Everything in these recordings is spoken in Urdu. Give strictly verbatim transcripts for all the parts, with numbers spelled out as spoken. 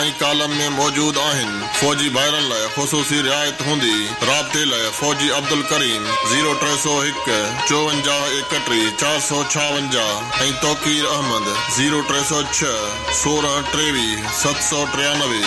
ऐं कॉलम में मौजूद आहिनि। फौजी भाइरनि लाइ ख़ुसूसी रिआयत हूंदी। राब्ते लाइ फौजी अब्दुल करीम ज़ीरो टे सौ हिकु चोवंजाह एकटीह चारि सौ छावंजाह ऐं तौकीर अहमद ज़ीरो टे सौ छह सोरहं टेवीह सत सौ टियानवे।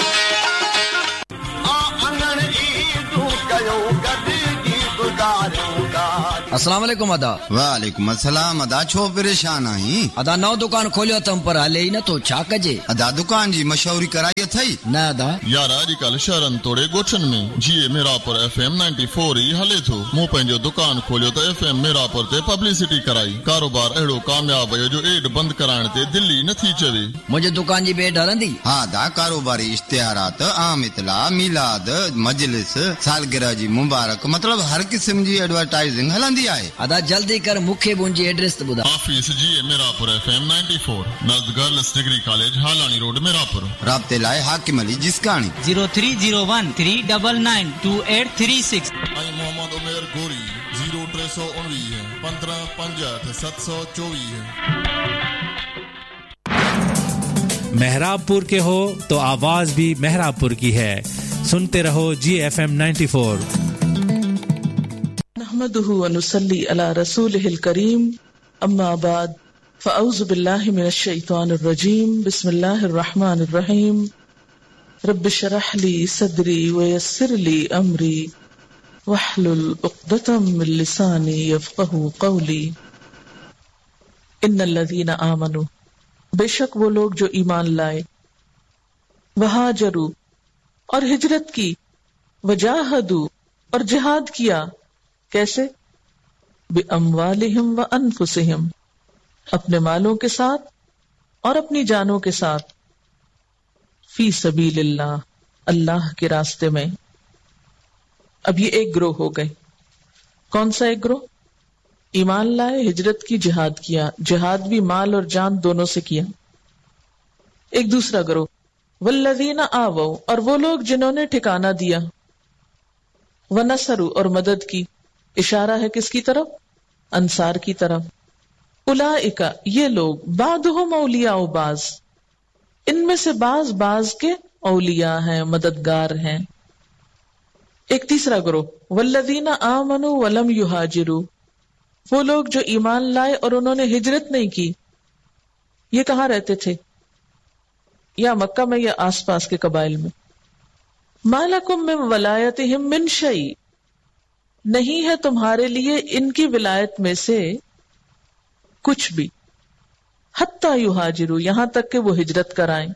अस्सलाम वालेकुम अदा। वालेकुम अस्सलाम। अदा छो परेशान आहीं? अदा नओ दुकान खोलियो तम पर हले ई नथो, छा कजे? अदा दुकान जी मशहूरी कराई अथई? न अदा यार अॼुकल्ह शहरनि तोड़े ॻोठनि में जीए Mirapur F M ninety four E हले थो। मूं पंहिंजो दुकान खोलियो त एफ एम मीरापुर ते पब्लिसिटी कराई। कारोबार अहिड़ो कामयाब आहे जो एड बंदि कराइण ते दिल्ली नथी चवे। मुंहिंजे दुकान जी बेड हलंदी? हाँ अदा कारोबारी इश्तिहारात, आम इतला, मिलाद, मजलिस, सालगिरह जी मुबारक, मतलब हर किस्म जी एडवर्टाइजिंग हलंदी आहे। अदा जल्दी कर, मूंखे मुंहिंजी एड्रेस त ॿुधा। ऑफिस जीए Mirapur F M ninety four नज़द girls degree college हालानी road Mirapur. राब्ते लाइ हाकिम Ali जिसकानी zero three zero one three double nine to eight three six ऐं मोहम्मद उमेर गोरी ज़ीरो टे सौ उणिवीह पंद्रहं पंजहठि सत सौ चोवीह। मेहराबपुर के हो तो आवाज भी मेहराबपुर की है। सुनते रहो जी एफ एम नाइंटी फोर। नहमदुहु व नुसल्ली अला रसूलिहिल करीम, अम्मा बाद, फ़अऊज़ु बिल्लाहि मिनश शैतानिर रजीम, बिस्मिल्लाहिर रहमानिर रहीम। रब्बि शरह ली सदरी व यस्सिर ली अमरी वहलुल उक़दतम मिन लिसानी यफ़क़हू क़ौली। इन्नल लज़ीना आमनू, बेशक वो लोग जो ईमान लाए, वहाजरू और हिजरत की, वजाहदू और जिहाद किया। कैसे? बिअम्वालिहिम व अनफुसिहिम, अपने मालों के साथ और अपनी जानों के साथ, फी सबीलिल्लाह, अल्लाह के रास्ते में। अब ये एक ग्रोह हो गए। कौन सा एक ग्रोह? ईमान लाए, हिजरत की, जिहाद किया। जिहाद भी माल और जान दोनों से किया। एक दूसरा ग्रोह, वल्लज़ीना आवौ, और वो लोग जिन्होंने ठिकाना दिया, व नसरू, और मदद की। इशारा है किसकी तरफ? अंसार की तरफ। उलाइका, ये लोग, बादुहुम औलियाउ बाज, इनमें से बाज बाज के औलिया हैं, मददगार हैं। एक तीसरा ग्रोह, वल्लज़ीना आमनु वलम युहाजिरू, वो लोग जो ईमान लाए और उन्होंने हिजरत नहीं की। ये कहाँ रहते थे? या मक्का में या आसपास के कबाइल में। मालकुम मिन वलायतिहिम मिन शै, नहीं है तुम्हारे लिए इनकी विलायत में से कुछ भी। हत्ता युहाजिरू, यहां तक कि वो हिजरत कराएं।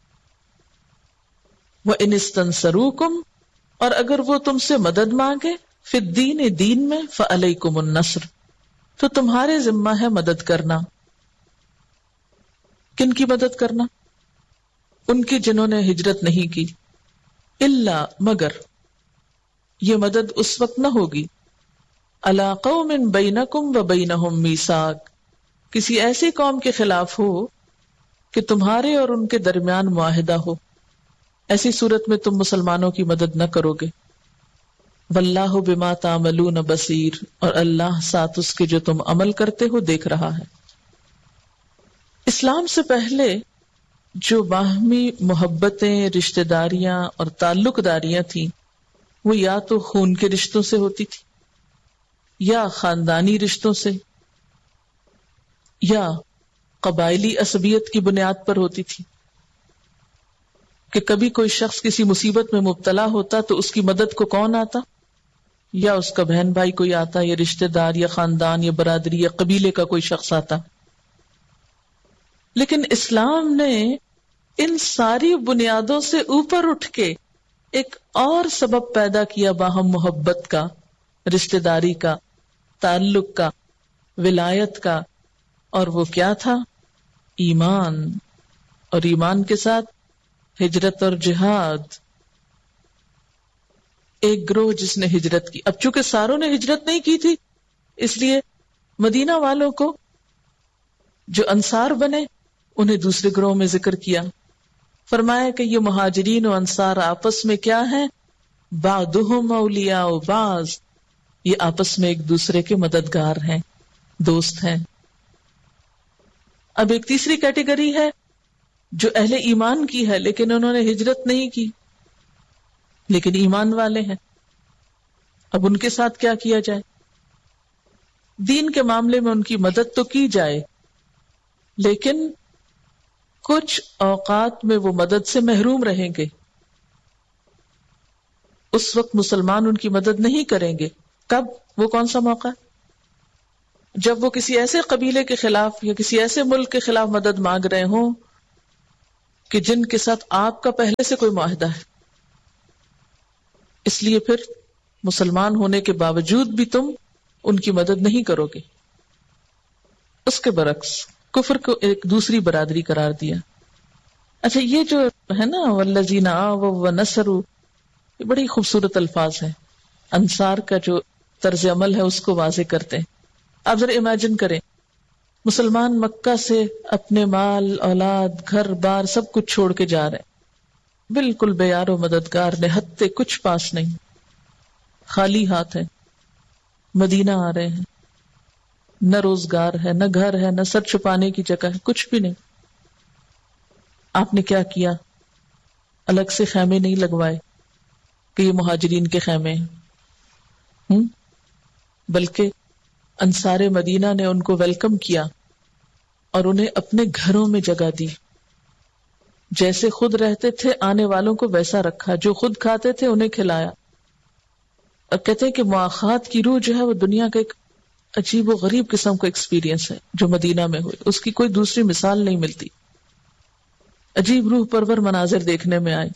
व इन इस्तंसरूकुम, और अगर वो तुमसे मदद मांगे, फिद्दीन, दीन में, फअलैकुमुन नस्र, तो तुम्हारे जिम्मा है मदद करना। किन की मदद करना? उनकी जिन्होंने हिजरत नहीं की। इल्ला, मगर, ये मदद उस वक्त न होगी, अला कौमिन बैनकुम व बैनहुम मीसाक, किसी ऐसी कौम के खिलाफ हो कि तुम्हारे और उनके दरमियान मुआहिदा हो। ऐसी सूरत में तुम मुसलमानों की मदद न करोगे। वल्लाहु बिमा तामलून बसीर, और अल्लाह साथ उसके जो तुम अमल करते हो देख रहा है। इस्लाम से पहले जो बाहमी मोहब्बतें, रिश्तेदारियां और ताल्लुकदारियां थी, वो या तो खून के रिश्तों से होती थी, या खानदानी रिश्तों से, या कबायली असबियत की बुनियाद पर होती थी कि कभी कोई शख्स किसी मुसीबत में मुब्तला होता तो उसकी मदद को कौन आता? या उसका बहन भाई कोई आता, या रिश्तेदार, या खानदान, या बरादरी, या कबीले का कोई शख्स आता। लेकिन इस्लाम ने इन सारी बुनियादों से ऊपर उठ के एक और सबब पैदा किया, बाहम मोहब्बत का, रिश्तेदारी का, ताल्लुक का, विलायत का, और वो क्या था? ईमान। और ईमान के साथ हिजरत और जिहाद। एक ग्रोह जिसने हिजरत की। अब चूंकि सारों ने हिजरत नहीं की थी, इसलिए मदीना वालों को जो अंसार बने, उन्हें दूसरे ग्रोह में जिक्र किया। फरमाया कि ये मुहाजिरीन और अंसार आपस में क्या है? बादुहुम औलिया बाज, ये आपस में एक दूसरे के मददगार हैं, दोस्त हैं। अब एक तीसरी कैटेगरी है جو اہل ایمان کی ہے لیکن انہوں نے ہجرت نہیں کی لیکن ایمان والے ہیں. اب ان کے ساتھ کیا کیا جائے؟ دین کے معاملے میں ان کی مدد تو کی جائے لیکن کچھ اوقات میں وہ مدد سے محروم رہیں گے. اس وقت مسلمان ان کی مدد نہیں کریں گے. کب؟ وہ کون سا موقع؟ جب وہ کسی ایسے قبیلے کے خلاف یا کسی ایسے ملک کے خلاف مدد مانگ رہے ہوں کہ جن کے ساتھ آپ کا پہلے سے کوئی معاہدہ ہے. اس لیے پھر مسلمان ہونے کے باوجود بھی تم ان کی مدد نہیں کرو گے. اس کے برعکس کفر کو ایک دوسری برادری قرار دیا. اچھا یہ جو ہے نا والذین آووا ونصروا، یہ بڑی خوبصورت الفاظ ہیں. انصار کا جو طرز عمل ہے اس کو واضح کرتے ہیں. آپ ذرا امیجن کریں، مسلمان مکہ سے اپنے مال اولاد گھر بار سب کچھ چھوڑ کے جا رہے ہیں، بالکل بے یار و مددگار، نہتے کچھ پاس نہیں، خالی ہاتھ ہے. مدینہ آ رہے ہیں، نہ روزگار ہے، نہ گھر ہے، نہ سر چھپانے کی جگہ ہے، کچھ بھی نہیں. آپ نے کیا کیا؟ الگ سے خیمے نہیں لگوائے کہ یہ مہاجرین کے خیمے ہیں، بلکہ انصار مدینہ نے ان کو ویلکم کیا اور انہیں اپنے گھروں میں جگہ دی. جیسے خود رہتے تھے آنے والوں کو ویسا رکھا، جو خود کھاتے تھے انہیں کھلایا. اور کہتے ہیں کہ مواخات کی روح جو ہے وہ دنیا کا ایک عجیب و غریب قسم کا ایکسپیرینس ہے جو مدینہ میں ہوئی. اس کی کوئی دوسری مثال نہیں ملتی. عجیب روح پرور مناظر دیکھنے میں آئے.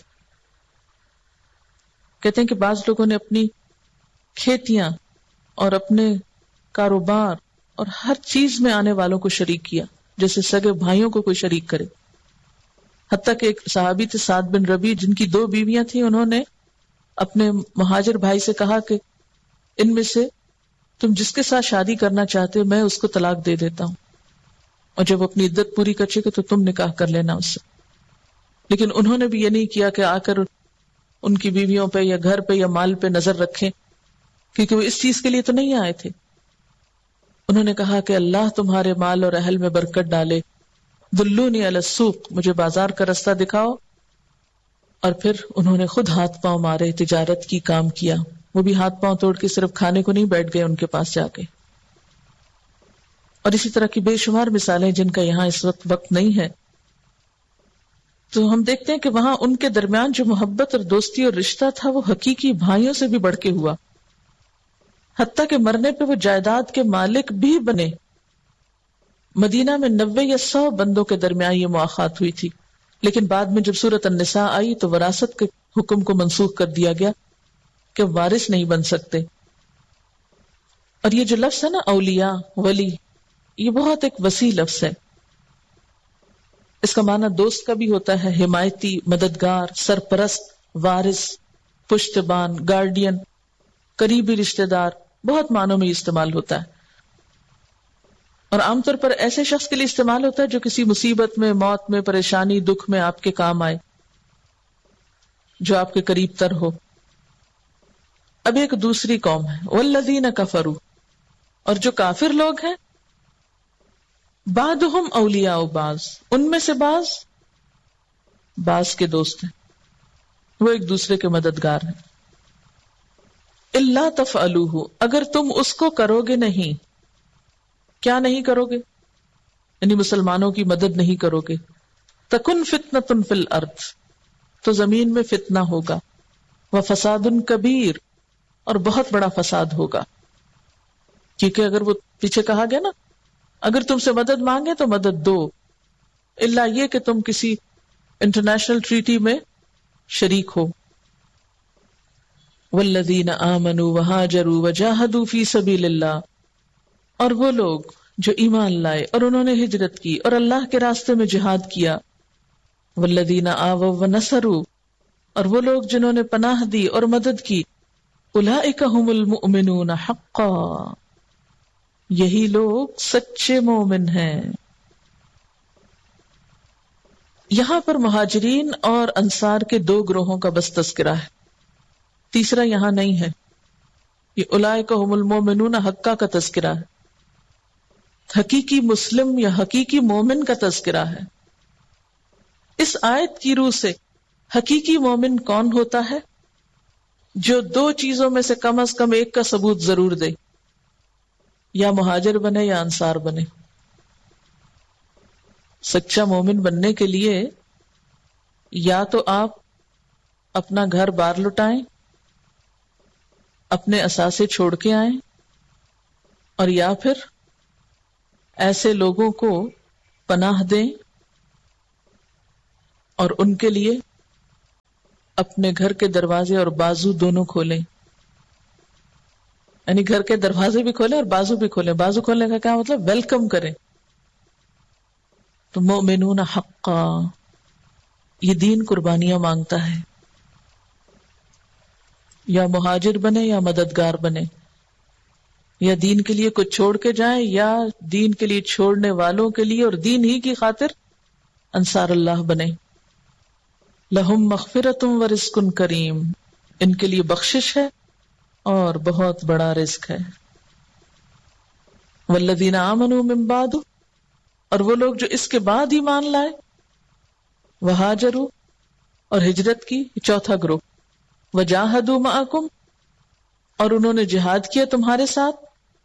کہتے ہیں کہ بعض لوگوں نے اپنی کھیتیاں اور اپنے کاروبار اور ہر چیز میں آنے والوں کو شریک کیا، جیسے سگے بھائیوں کو کوئی شریک کرے. حتیٰ کہ ایک صحابی تھے سعد بن ربیع، جن کی دو بیویاں تھیں، انہوں نے اپنے مہاجر بھائی سے کہا کہ ان میں سے تم جس کے ساتھ شادی کرنا چاہتے ہو میں اس کو طلاق دے دیتا ہوں، اور جب اپنی عدت پوری کر چکے تو تم نکاح کر لینا اس سے. لیکن انہوں نے بھی یہ نہیں کیا کہ آ کر ان کی بیویوں پہ یا گھر پہ یا مال پہ نظر رکھیں، کیونکہ وہ اس چیز کے لیے تو نہیں آئے تھے. انہوں نے کہا کہ اللہ تمہارے مال اور اہل میں برکت ڈالے، دلونی علی السوق، مجھے بازار کا رستہ دکھاؤ. اور پھر انہوں نے خود ہاتھ پاؤں مارے، تجارت کی، کام کیا. وہ بھی ہاتھ پاؤں توڑ کے صرف کھانے کو نہیں بیٹھ گئے ان کے پاس جا کے. اور اسی طرح کی بے شمار مثالیں جن کا یہاں اس وقت وقت نہیں ہے. تو ہم دیکھتے ہیں کہ وہاں ان کے درمیان جو محبت اور دوستی اور رشتہ تھا وہ حقیقی بھائیوں سے بھی بڑھ کے ہوا، حتیٰ کہ مرنے پہ وہ جائیداد کے مالک بھی بنے. مدینہ میں نوے یا سو بندوں کے درمیان یہ مواخات ہوئی تھی، لیکن بعد میں جب سورۃ النساء آئی تو وراثت کے حکم کو منسوخ کر دیا گیا کہ وارث نہیں بن سکتے. اور یہ جو لفظ ہے نا اولیاء، ولی، یہ بہت ایک وسیع لفظ ہے. اس کا معنی دوست کا بھی ہوتا ہے، حمایتی، مددگار، سرپرست، وارث، پشتبان، گارڈین، قریبی رشتہ دار، بہت معنوں میں استعمال ہوتا ہے. اور عام طور پر ایسے شخص کے لیے استعمال ہوتا ہے جو کسی مصیبت میں، موت میں، پریشانی، دکھ میں آپ کے کام آئے، جو آپ کے قریب تر ہو. اب ایک دوسری قوم ہے والذین کفروا، اور جو کافر لوگ ہیں، بعضهم اولیاء بعض، ان میں سے بعض بعض کے دوست ہیں، وہ ایک دوسرے کے مددگار ہیں. الا تفعلوه، اگر تم اس کو کرو گے نہیں. کیا نہیں کرو گے؟ یعنی مسلمانوں کی مدد نہیں کرو گے. تکن فتنۃ فی الارض، تو زمین میں فتنہ ہوگا، وفساد کبیر، اور بہت بڑا فساد ہوگا. کیونکہ اگر وہ پیچھے کہا گیا نا اگر تم سے مدد مانگے تو مدد دو، الا یہ کہ تم کسی انٹرنیشنل ٹریٹی میں شریک ہو. والذین آمنوا وہاجروا وجاہدوا فی سبیل اللہ، اور وہ لوگ جو ایمان لائے اور انہوں نے ہجرت کی اور اللہ کے راستے میں جہاد کیا. والذین آووا ونصروا، اور وہ لوگ جنہوں نے پناہ دی اور مدد کی. اولئک هم المؤمنون حقا، یہی لوگ سچے مومن ہیں. یہاں پر مہاجرین اور انصار کے دو گروہوں کا بس تذکرہ ہے، تیسرا یہاں نہیں ہے. یہ اولئک هم المؤمنون حقا کا تذکرہ ہے، حقیقی مسلم یا حقیقی مومن کا تذکرہ ہے. اس آیت کی روح سے حقیقی مومن کون ہوتا ہے؟ جو دو چیزوں میں سے کم از کم ایک کا ثبوت ضرور دے، یا مہاجر بنے یا انصار بنے۔ سچا مومن بننے کے لیے یا تو آپ اپنا گھر بار لٹائیں، اپنے اثاثے چھوڑ کے آئیں، اور یا پھر ایسے لوگوں کو پناہ دیں اور ان کے لیے اپنے گھر کے دروازے اور بازو دونوں کھولیں، یعنی گھر کے دروازے بھی کھولیں اور بازو بھی کھولیں۔ بازو کھولنے کا کیا مطلب؟ ویلکم کریں۔ تو مومنون حقا، یہ دین قربانیاں مانگتا ہے، یا مہاجر بنے یا مددگار بنے، یا دین کے لیے کچھ چھوڑ کے جائیں یا دین کے لیے چھوڑنے والوں کے لیے اور دین ہی کی خاطر انصار اللہ بنے۔ لہم مغفرۃ و رزق کریم، ان کے لیے بخشش ہے اور بہت بڑا رزق ہے۔ والذین آمنوا من بعد، اور وہ لوگ جو اس کے بعد ایمان لائے، وہاجروا، اور ہجرت کی، چوتھا گروہ، وجاہدوا معکم، اور انہوں نے جہاد کیا تمہارے ساتھ،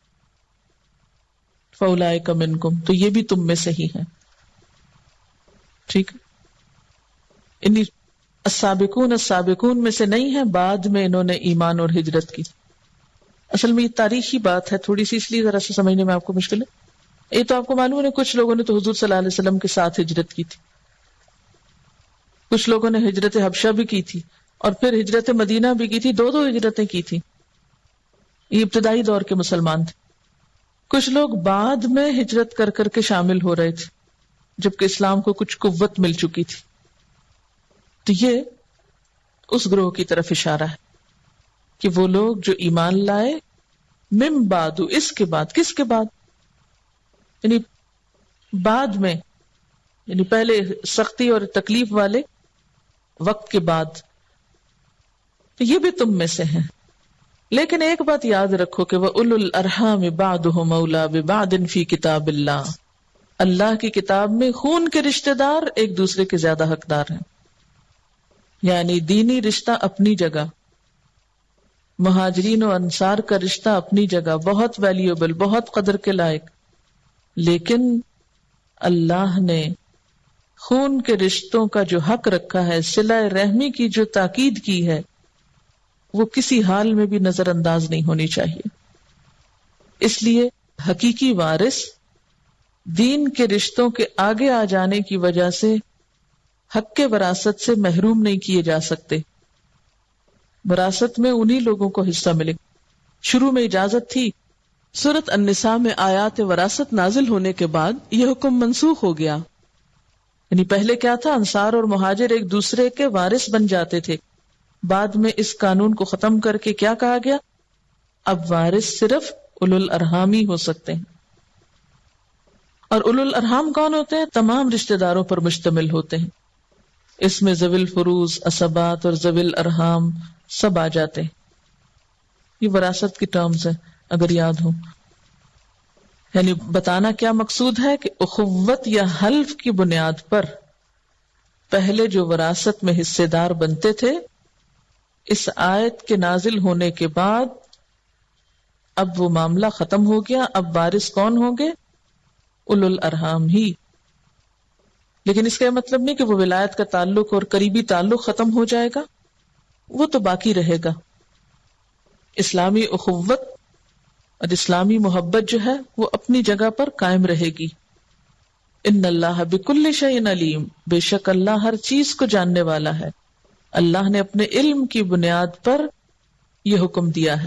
فاولئک منکم، تو یہ بھی تم میں سے ہی ہیں۔ ٹھیک ہے، انی السابقون السابقون میں سے نہیں ہیں، بعد میں انہوں نے ایمان اور ہجرت کی۔ اصل میں یہ تاریخی بات ہے تھوڑی سی، اس لیے ذرا سے سمجھنے میں آپ کو مشکل ہے۔ یہ تو آپ کو معلوم ہے کچھ لوگوں نے تو حضور صلی اللہ علیہ وسلم کے ساتھ ہجرت کی تھی، کچھ لوگوں نے ہجرت حبشہ بھی کی تھی، اور پھر ہجرت مدینہ بھی کی تھی، دو دو ہجرتیں کی تھی۔ یہ ابتدائی دور کے مسلمان تھے۔ کچھ لوگ بعد میں ہجرت کر کر کے شامل ہو رہے تھے جبکہ اسلام کو کچھ قوت مل چکی تھی۔ تو یہ اس گروہ کی طرف اشارہ ہے کہ وہ لوگ جو ایمان لائے من بعد، اس کے بعد، کس کے بعد؟ یعنی بعد میں، یعنی پہلے سختی اور تکلیف والے وقت کے بعد، تو یہ بھی تم میں سے ہیں۔ لیکن ایک بات یاد رکھو کہ وَأُولُو الْأَرْحَامِ بَعْضُهُمْ أَوْلَىٰ بِبَعْضٍ فِي كِتَابِ اللَّهِ، اللہ کی کتاب میں خون کے رشتہ دار ایک دوسرے کے زیادہ حقدار ہیں۔ یعنی دینی رشتہ اپنی جگہ، مہاجرین و انصار کا رشتہ اپنی جگہ بہت ویلیوبل، بہت قدر کے لائق، لیکن اللہ نے خون کے رشتوں کا جو حق رکھا ہے، صلہ رحمی کی جو تاکید کی ہے، وہ کسی حال میں بھی نظر انداز نہیں ہونی چاہیے۔ اس لیے حقیقی وارث دین کے رشتوں کے آگے آ جانے کی وجہ سے حق کے وراثت سے محروم نہیں کیے جا سکتے۔ وراثت میں انہی لوگوں کو حصہ ملے۔ شروع میں اجازت تھی، سورۃ النساء میں آیات وراثت نازل ہونے کے بعد یہ حکم منسوخ ہو گیا۔ یعنی پہلے کیا تھا؟ انصار اور مہاجر ایک دوسرے کے وارث بن جاتے تھے، بعد میں اس قانون کو ختم کر کے کیا کہا گیا؟ اب وارث صرف اولو الارحام ہی ہو سکتے ہیں۔ اور اولو الارحام کون ہوتے ہیں؟ تمام رشتہ داروں پر مشتمل ہوتے ہیں۔ اس میں ذوی الفروض، عصبات اور ذوی الارحام سب آ جاتے ہیں۔ یہ وراثت کی ٹرمز ہیں اگر یاد ہو۔ یعنی بتانا کیا مقصود ہے کہ اخوت یا حلف کی بنیاد پر پہلے جو وراثت میں حصے دار بنتے تھے، اس آیت کے نازل ہونے کے بعد اب وہ معاملہ ختم ہو گیا۔ اب وارث کون ہوں گے؟ اولو الارحام ہی۔ لیکن اس کا یہ مطلب نہیں کہ وہ ولایت کا تعلق اور قریبی تعلق ختم ہو جائے گا، وہ تو باقی رہے گا۔ اسلامی اخوت اور اسلامی محبت جو ہے وہ اپنی جگہ پر قائم رہے گی۔ ان اللہ بکل شیء علیم، بے شک اللہ ہر چیز کو جاننے والا ہے۔ اللہ نے اپنے علم کی بنیاد پر یہ حکم دیا ہے،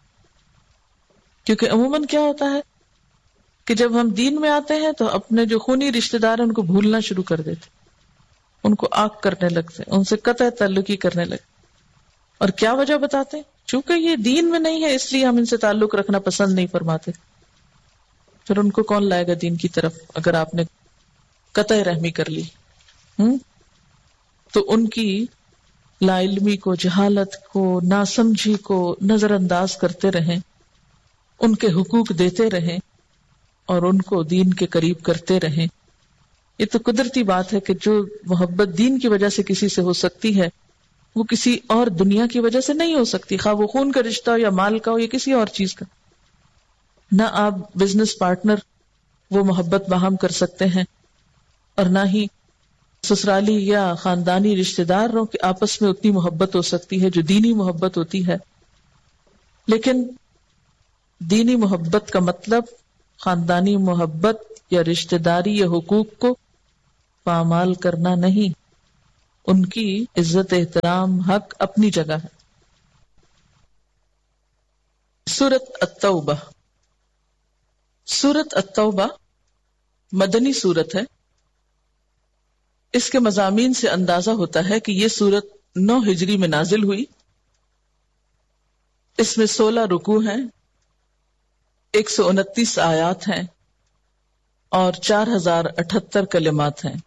کیونکہ عموماً کیا ہوتا ہے کہ جب ہم دین میں آتے ہیں تو اپنے جو خونی رشتہ دار ہیں ان کو بھولنا شروع کر دیتے، ان کو آگ کرنے لگتے، ان سے قطع تعلقی کرنے لگتے۔ اور کیا وجہ بتاتے ہیں؟ چونکہ یہ دین میں نہیں ہے اس لیے ہم ان سے تعلق رکھنا پسند نہیں فرماتے۔ پھر ان کو کون لائے گا دین کی طرف اگر آپ نے قطع رحمی کر لی؟ ہم؟ تو ان کی لا علمی کو، جہالت کو، ناسمجھی کو نظر انداز کرتے رہیں، ان کے حقوق دیتے رہیں اور ان کو دین کے قریب کرتے رہیں، یہ تو قدرتی بات ہے کہ جو محبت دین کی وجہ سے کسی سے ہو سکتی ہے وہ کسی اور دنیا کی وجہ سے نہیں ہو سکتی، خواہ وہ خون کا رشتہ ہو یا مال کا ہو یا کسی اور چیز کا. نہ آپ بزنس پارٹنر وہ محبت باہم کر سکتے ہیں، اور نہ ہی سسرالی یا خاندانی رشتہ داروں کے آپس میں اتنی محبت ہو سکتی ہے جو دینی محبت ہوتی ہے. لیکن دینی محبت کا مطلب خاندانی محبت یا رشتہ داری یا حقوق کو پامال کرنا نہیں، ان کی عزت احترام حق اپنی جگہ ہے. سورۃ التوبہ. سورۃ التوبہ مدنی سورت ہے. اس کے مضامین سے اندازہ ہوتا ہے کہ یہ سورت نو ہجری میں نازل ہوئی. اس میں سولہ رکوع ہیں، ایک سو انتیس آیات ہیں اور چار ہزار اٹھہتر کلمات ہیں.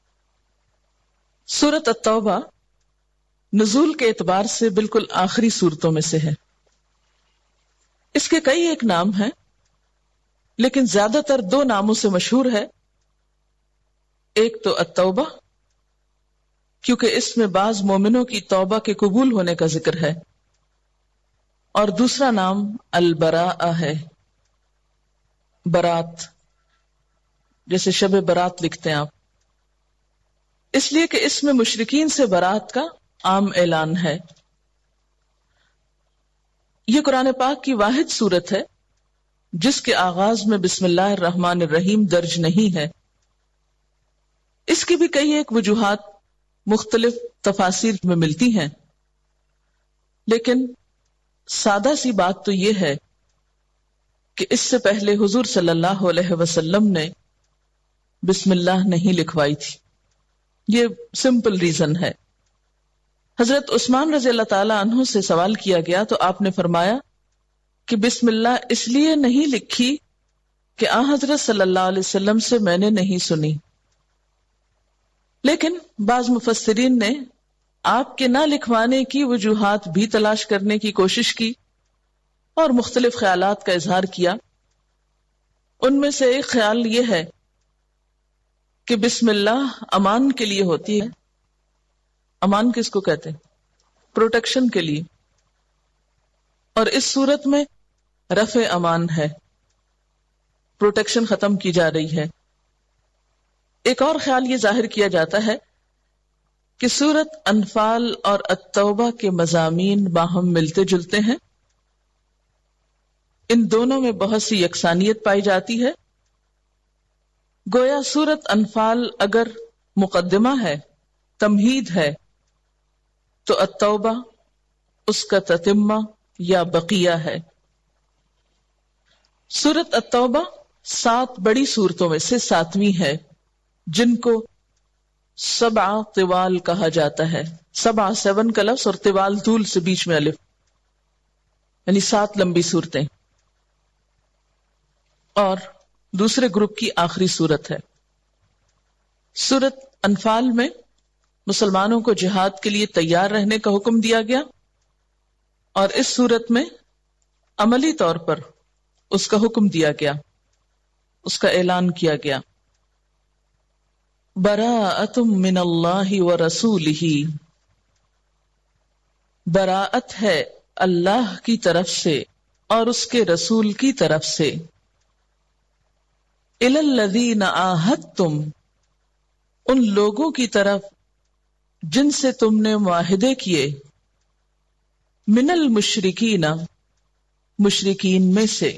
سورۃ التوبہ نزول کے اعتبار سے بالکل آخری سورتوں میں سے ہے. اس کے کئی ایک نام ہیں لیکن زیادہ تر دو ناموں سے مشہور ہے. ایک تو التوبہ، کیونکہ اس میں بعض مومنوں کی توبہ کے قبول ہونے کا ذکر ہے، اور دوسرا نام البراء ہے، برات، جیسے شب برات لکھتے ہیں آپ، اس لیے کہ اس میں مشرکین سے برات کا عام اعلان ہے. یہ قرآن پاک کی واحد سورت ہے جس کے آغاز میں بسم اللہ الرحمن الرحیم درج نہیں ہے. اس کی بھی کئی ایک وجوہات مختلف تفاسیر میں ملتی ہیں، لیکن سادہ سی بات تو یہ ہے کہ اس سے پہلے حضور صلی اللہ علیہ وسلم نے بسم اللہ نہیں لکھوائی تھی. یہ سمپل ریزن ہے. حضرت عثمان رضی اللہ تعالی عنہ سے سوال کیا گیا تو آپ نے فرمایا کہ بسم اللہ اس لیے نہیں لکھی کہ آن حضرت صلی اللہ علیہ وسلم سے میں نے نہیں سنی. لیکن بعض مفسرین نے آپ کے نہ لکھوانے کی وجوہات بھی تلاش کرنے کی کوشش کی اور مختلف خیالات کا اظہار کیا. ان میں سے ایک خیال یہ ہے کہ بسم اللہ امان کے لیے ہوتی ہے. امان کس کو کہتے ہیں؟ پروٹیکشن کے لیے. اور اس صورت میں رفع امان ہے، پروٹیکشن ختم کی جا رہی ہے. ایک اور خیال یہ ظاہر کیا جاتا ہے کہ سورت انفال اور التوبہ کے مضامین باہم ملتے جلتے ہیں. ان دونوں میں بہت سی یکسانیت پائی جاتی ہے. گویا سورت انفال اگر مقدمہ ہے، تمہید ہے، تو التوبہ اس کا تتمہ یا بقیہ ہے. سورت التوبہ سات بڑی سورتوں میں سے ساتویں ہے، جن کو سبع طوال کہا جاتا ہے. سبع سیون کا لفظ اور طوال طول سے بیچ میں الف، یعنی سات لمبی صورتیں. اور دوسرے گروپ کی آخری سورت ہے. سورت انفال میں مسلمانوں کو جہاد کے لیے تیار رہنے کا حکم دیا گیا، اور اس سورت میں عملی طور پر اس کا حکم دیا گیا، اس کا اعلان کیا گیا. براءۃ من اللہ ورسولہ، براءت ہے اللہ کی طرف سے اور اس کے رسول کی طرف سے. الی الذین عاہدتم، ان لوگوں کی طرف جن سے تم نے معاہدے کیے، من المشرکین، مشرکین میں سے.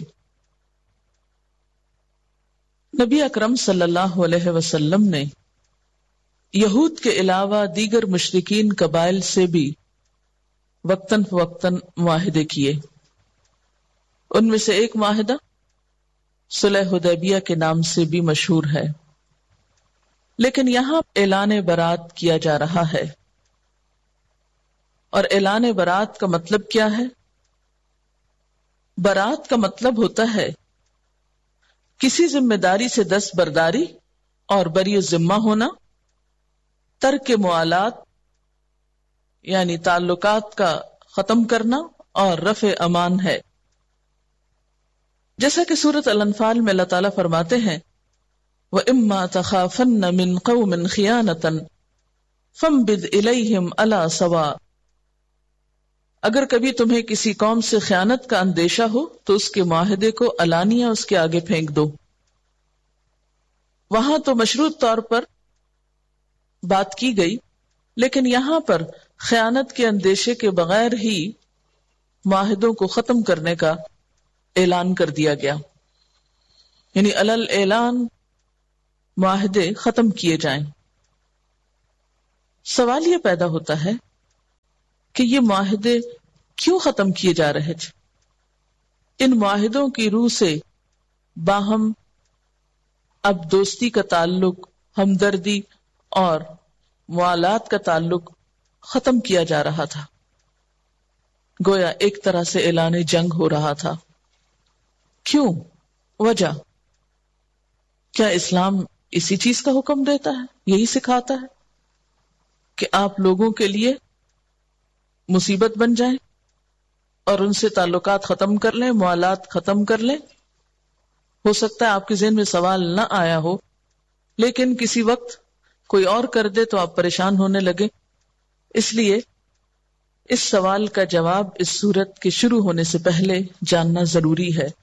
نبی اکرم صلی اللہ علیہ وسلم نے یہود کے علاوہ دیگر مشرکین قبائل سے بھی وقتاً فوقتاً معاہدے کیے. ان میں سے ایک معاہدہ صلح حدیبیہ کے نام سے بھی مشہور ہے، لیکن یہاں اعلان برات کیا جا رہا ہے. اور اعلان برات کا مطلب کیا ہے؟ برات کا مطلب ہوتا ہے کسی ذمہ داری سے دست برداری اور بری ذمہ ہونا، ترک موالات یعنی تعلقات کا ختم کرنا، اور رفع امان ہے. جیسا کہ سورۃ الانفال میں اللہ تعالیٰ فرماتے ہیں وَإِمَّا تَخَافَنَّ مِن قَوْمٍ خِيَانَةً فَانبِذْ إِلَيْهِمْ عَلَى سَوَاءٍ. اگر کبھی تمہیں کسی قوم سے خیانت کا اندیشہ ہو تو اس کے معاہدے کو علانیہ اس کے آگے پھینک دو. وہاں تو مشروط طور پر بات کی گئی، لیکن یہاں پر خیانت کے اندیشے کے بغیر ہی معاہدوں کو ختم کرنے کا اعلان کر دیا گیا، یعنی علل اعلان معاہدے ختم کیے جائیں. سوال یہ پیدا ہوتا ہے کہ یہ معاہدے کیوں ختم کیے جا رہے تھے؟ ان معاہدوں کی روح سے باہم اب دوستی کا تعلق، ہمدردی اور موالات کا تعلق ختم کیا جا رہا تھا. گویا ایک طرح سے اعلان جنگ ہو رہا تھا. کیوں؟ وجہ کیا اسلام اسی چیز کا حکم دیتا ہے، یہی سکھاتا ہے کہ آپ لوگوں کے لیے مصیبت بن جائیں اور ان سے تعلقات ختم کر لیں، موالات ختم کر لیں؟ ہو سکتا ہے آپ کے ذہن میں سوال نہ آیا ہو، لیکن کسی وقت کوئی اور کر دے تو آپ پریشان ہونے لگے. اس لیے اس سوال کا جواب اس سورت کے شروع ہونے سے پہلے جاننا ضروری ہے.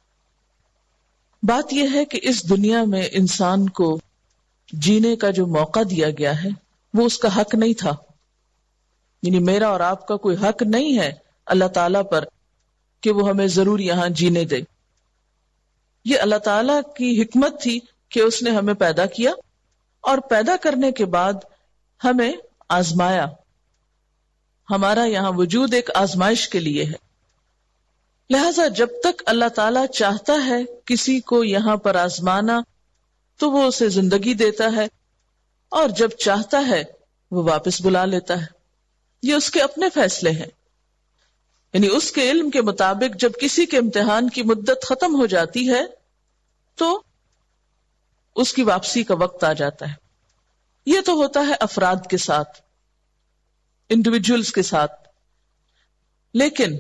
بات یہ ہے کہ اس دنیا میں انسان کو جینے کا جو موقع دیا گیا ہے وہ اس کا حق نہیں تھا. یعنی میرا اور آپ کا کوئی حق نہیں ہے اللہ تعالیٰ پر کہ وہ ہمیں ضرور یہاں جینے دے. یہ اللہ تعالیٰ کی حکمت تھی کہ اس نے ہمیں پیدا کیا اور پیدا کرنے کے بعد ہمیں آزمایا. ہمارا یہاں وجود ایک آزمائش کے لیے ہے. لہذا جب تک اللہ تعالیٰ چاہتا ہے کسی کو یہاں پر آزمانا تو وہ اسے زندگی دیتا ہے، اور جب چاہتا ہے وہ واپس بلا لیتا ہے. یہ اس کے اپنے فیصلے ہیں. یعنی اس کے علم کے مطابق جب کسی کے امتحان کی مدت ختم ہو جاتی ہے تو اس کی واپسی کا وقت آ جاتا ہے. یہ تو ہوتا ہے افراد کے ساتھ، انڈیویجولز کے ساتھ. لیکن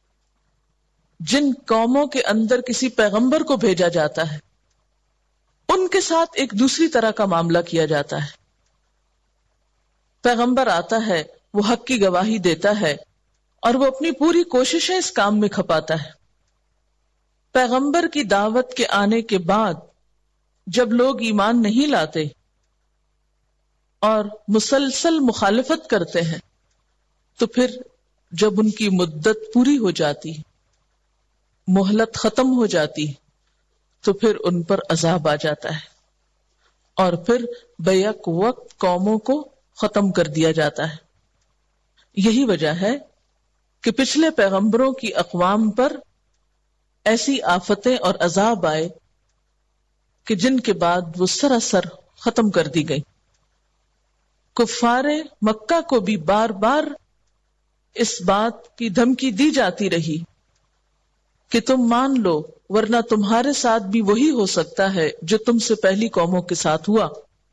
جن قوموں کے اندر کسی پیغمبر کو بھیجا جاتا ہے ان کے ساتھ ایک دوسری طرح کا معاملہ کیا جاتا ہے. پیغمبر آتا ہے، وہ حق کی گواہی دیتا ہے اور وہ اپنی پوری کوششیں اس کام میں کھپاتا ہے. پیغمبر کی دعوت کے آنے کے بعد جب لوگ ایمان نہیں لاتے اور مسلسل مخالفت کرتے ہیں تو پھر جب ان کی مدت پوری ہو جاتی، مہلت ختم ہو جاتی، تو پھر ان پر عذاب آ جاتا ہے اور پھر بیک وقت قوموں کو ختم کر دیا جاتا ہے. یہی وجہ ہے کہ پچھلے پیغمبروں کی اقوام پر ایسی آفتیں اور عذاب آئے کہ جن کے بعد وہ سراسر ختم کر دی گئی. کفار مکہ کو بھی بار بار اس بات کی دھمکی دی جاتی رہی کہ تم مان لو ورنہ تمہارے ساتھ بھی وہی ہو سکتا ہے جو تم سے پہلی قوموں کے ساتھ ہوا.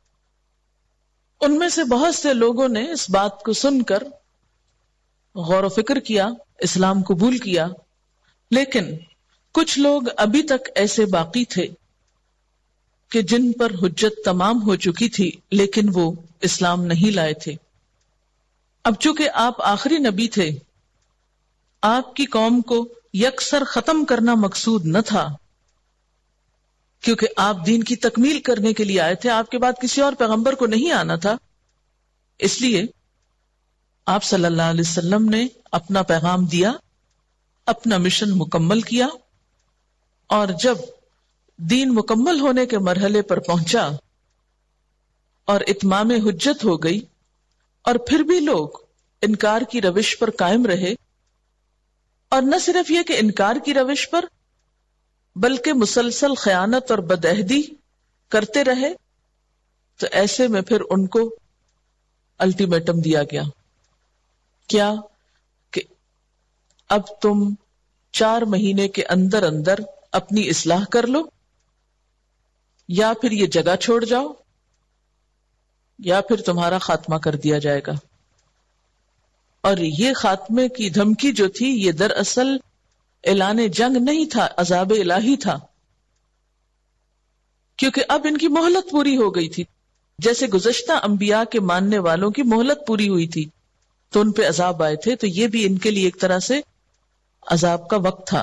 ان میں سے بہت سے لوگوں نے اس بات کو سن کر غور و فکر کیا، اسلام قبول کیا، لیکن کچھ لوگ ابھی تک ایسے باقی تھے کہ جن پر حجت تمام ہو چکی تھی لیکن وہ اسلام نہیں لائے تھے. اب چونکہ آپ آخری نبی تھے، آپ کی قوم کو یکسر ختم کرنا مقصود نہ تھا، کیونکہ آپ دین کی تکمیل کرنے کے لیے آئے تھے. آپ کے بعد کسی اور پیغمبر کو نہیں آنا تھا. اس لیے آپ صلی اللہ علیہ وسلم نے اپنا پیغام دیا، اپنا مشن مکمل کیا، اور جب دین مکمل ہونے کے مرحلے پر پہنچا اور اتمام حجت ہو گئی اور پھر بھی لوگ انکار کی روش پر قائم رہے، اور نہ صرف یہ کہ انکار کی روش پر بلکہ مسلسل خیانت اور بدعہدی کرتے رہے، تو ایسے میں پھر ان کو الٹیمیٹم دیا گیا. کیا کہ اب تم چار مہینے کے اندر اندر اپنی اصلاح کر لو، یا پھر یہ جگہ چھوڑ جاؤ، یا پھر تمہارا خاتمہ کر دیا جائے گا. اور یہ خاتمے کی دھمکی جو تھی یہ دراصل اعلان جنگ نہیں تھا، عذاب الہی تھا. کیونکہ اب ان کی مہلت پوری ہو گئی تھی. جیسے گزشتہ انبیاء کے ماننے والوں کی مہلت پوری ہوئی تھی تو ان پہ عذاب آئے تھے، تو یہ بھی ان کے لیے ایک طرح سے عذاب کا وقت تھا.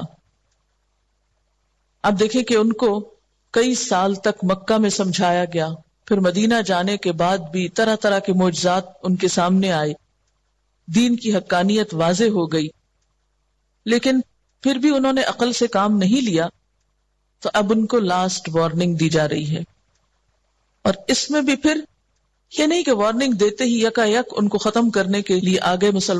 اب دیکھیں کہ ان کو کئی سال تک مکہ میں سمجھایا گیا، پھر مدینہ جانے کے بعد بھی طرح طرح کے معجزات ان کے سامنے آئے، دین کی حقانیت واضح ہو گئی، لیکن پھر بھی انہوں نے عقل سے کام نہیں لیا. تو اب ان کو لاسٹ وارننگ دی جا رہی ہے، اور اس میں بھی پھر یہ نہیں کہ وارننگ دیتے ہی یکا یک ان کو ختم کرنے کے لیے آگے مسلمان